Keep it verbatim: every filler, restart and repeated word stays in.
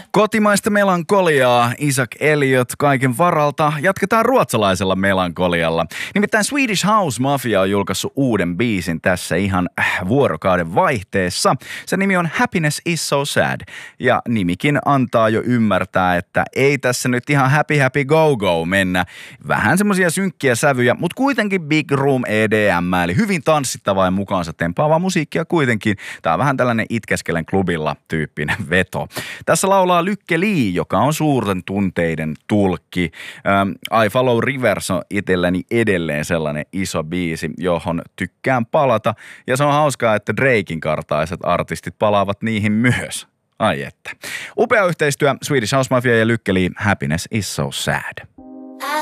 Kotimaista melankoliaa, Isaac Elliot kaiken varalta. Jatketaan ruotsalaisella melankolialla. Nimittäin Swedish House Mafia on julkaissut uuden biisin tässä ihan vuorokauden vaihteessa. Sen nimi on Happiness is so sad. Ja nimikin antaa jo ymmärtää, että ei tässä nyt ihan happy happy go go mennä. Vähän semmoisia synkkiä sävyjä, mutta kuitenkin big room E D M, eli hyvin tanssittavaa ja mukaansa tempaavaa musiikkia kuitenkin. Tää on vähän tällainen itkeskelen klubilla tyyppinen veto. Tässä laulaa Lykke Li, joka on suurten tunteiden tulkki. Um, I Follow Rivers on itselläni edelleen sellainen iso biisi, johon tykkään palata. Ja se on hauskaa, että Draken kartaiset artistit palaavat niihin myös. Ai että. Upea yhteistyö Swedish House Mafia ja Lykke Li, Happiness is so sad.